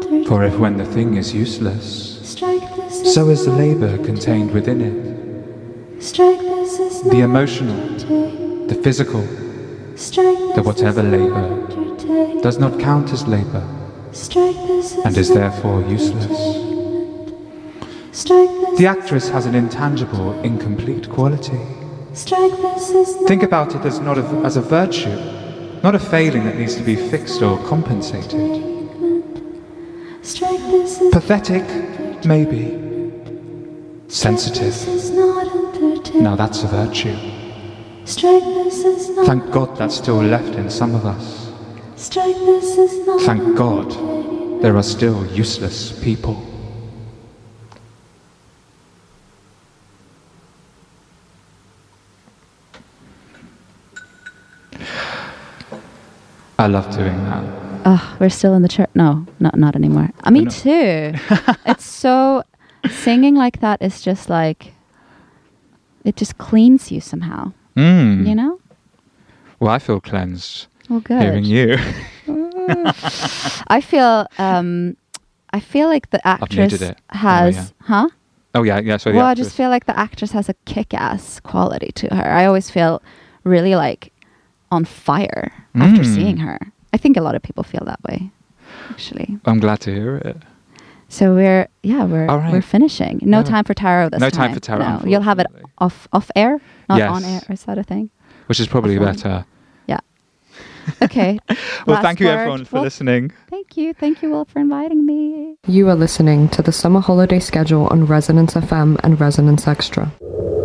For if when the thing is useless, so is the labour contained within it. The emotional, the physical, the whatever labour does not count as labour and is therefore useless. The actress has an intangible, incomplete quality. Think about it as not as a virtue, not a failing that needs to be fixed or compensated. Pathetic, maybe. Sensitive. Now that's a virtue. Thank God that's still left in some of us. Thank God there are still useless people. I love doing that. Oh, we're still in the church. No, not anymore. Me too. It's so... Singing like that is just like... It just cleans you somehow. You know? Well, I feel cleansed. Well, good. Hearing you. I feel like the actress has... Huh? Oh, yeah. So well, I just feel like the actress has a kick-ass quality to her. I always feel really like on fire after seeing her. I think a lot of people feel that way, actually. I'm glad to hear it. So we're finishing. No time for tarot this time. No time for tarot. No, you'll have it off air, not on air. Is that a thing? Which is probably better. Yeah. Okay. Well, thank you everyone for listening. Thank you, Will, for inviting me. You are listening to the summer holiday schedule on Resonance FM and Resonance Extra.